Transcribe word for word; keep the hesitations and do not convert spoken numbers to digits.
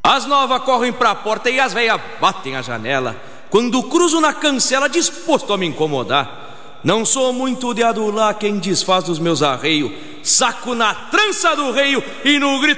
As novas correm pra porta e as velhas batem a janela, quando cruzo na cancela disposto a me incomodar. Não sou muito de adular quem desfaz dos meus arreios, saco na trança do reio e no grito